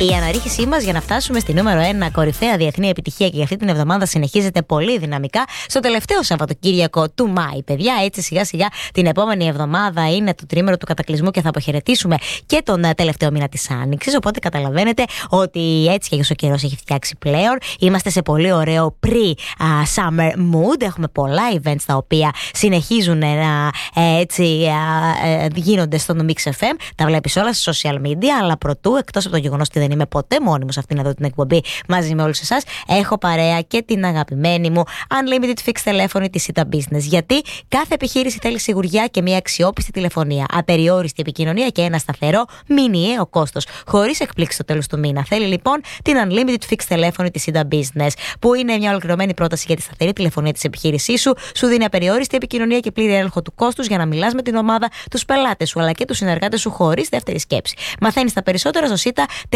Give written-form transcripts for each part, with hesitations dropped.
Η αναρρίχησή μας για να φτάσουμε στη νούμερο 1 κορυφαία διεθνή επιτυχία και για αυτή την εβδομάδα συνεχίζεται πολύ δυναμικά στο τελευταίο Σαββατοκύριακο του Μάη, παιδιά. Έτσι, σιγά σιγά την επόμενη εβδομάδα είναι το τρίμηνο του κατακλυσμού και θα αποχαιρετήσουμε και τον τελευταίο μήνα της Άνοιξης. Οπότε καταλαβαίνετε ότι έτσι και ο καιρός έχει φτιάξει πλέον. Είμαστε σε πολύ ωραίο pre-summer mood. Έχουμε πολλά events τα οποία συνεχίζουν να γίνονται στο Mix FM. Τα βλέπεις όλα στα social media, αλλά προτού, εκτός από το γεγονός ότι δεν είμαι ποτέ μόνη μου σε αυτήν εδώ την εκπομπή μαζί με όλους εσάς, έχω παρέα και την αγαπημένη μου Unlimited Fixed τηλέφωνη της Sita Business. Γιατί κάθε επιχείρηση θέλει σιγουριά και μια αξιόπιστη τηλεφωνία, απεριόριστη επικοινωνία και ένα σταθερό μηνιαίο κόστος, χωρίς εκπλήξεις στο τέλος του μήνα. Θέλει λοιπόν την Unlimited Fixed τηλέφωνη της Sita Business, που είναι μια ολοκληρωμένη πρόταση για τη σταθερή τηλεφωνία της επιχείρησής σου. Σου δίνει απεριόριστη επικοινωνία και πλήρη έλεγχο του κόστους για να μιλάς με την ομάδα, τους πελάτες σου αλλά και τους συνεργάτες σου χωρίς δεύτερη σκέψη. Μαθαίνεις τα περισσότερα στο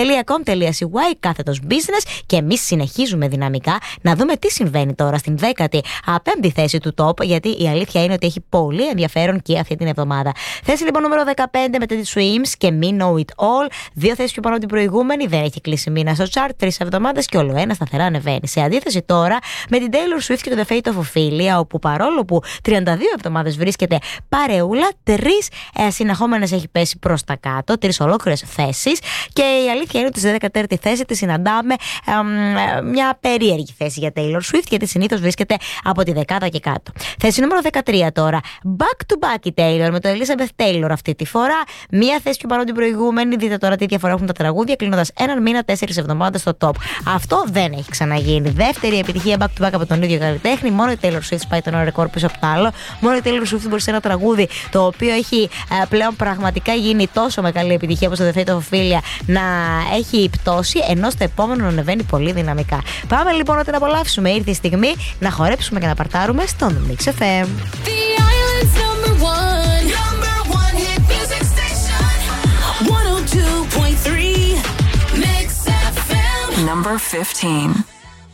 sita.com.cy/business και εμείς συνεχίζουμε δυναμικά να δούμε τι συμβαίνει τώρα στην 15η θέση του top, γιατί η αλήθεια είναι ότι έχει πολύ ενδιαφέρον και αυτή την εβδομάδα. Θέση λοιπόν νούμερο 15 με Teddy Swims και Me Know It All. 2 θέσεις πιο πάνω από την προηγούμενη, δεν έχει κλείσει μήνα στο chart, 3 εβδομάδες και όλο ένα σταθερά ανεβαίνει. Σε αντίθεση τώρα με την Taylor Swift και το The Fate of Ophelia, όπου παρόλο που 32 εβδομάδες βρίσκεται παρεούλα, 3 συνεχόμενες έχει πέσει προς τα κάτω, 3 ολόκληρες θέσεις. Και η αλήθεια είναι ότι στη 14η θέση τη συναντάμε μια περίεργη θέση για Taylor Swift, γιατί συνήθως βρίσκεται από τη δεκάδα και κάτω. Θέση νούμερο 13 τώρα. Back to back η Taylor με το Elizabeth Taylor αυτή τη φορά. Μία θέση πιο πάνω από την προηγούμενη. Δείτε τώρα τι διαφορά έχουν τα τραγούδια, κλείνοντας έναν μήνα 4 εβδομάδες στο top. Αυτό δεν έχει ξαναγίνει. Δεύτερη επιτυχία back to back από τον ίδιο καλλιτέχνη. Μόνο η Taylor Swift πάει τον ρεκόρ πίσω από το άλλο. Μόνο η Taylor Swift μπορεί σε ένα τραγούδι το οποίο έχει πλέον πραγματικά γίνει τόσο μεγάλη επιτυχία όπως το The Fate of Ophelia να έχει πτώσει, ενώ στο επόμενο να ανεβαίνει πολύ δυναμικά. Πάμε λοιπόν να την απολαύσουμε. Ήρθε η στιγμή να χορέψουμε και να παρτάρουμε στον Mix FM. Number 15.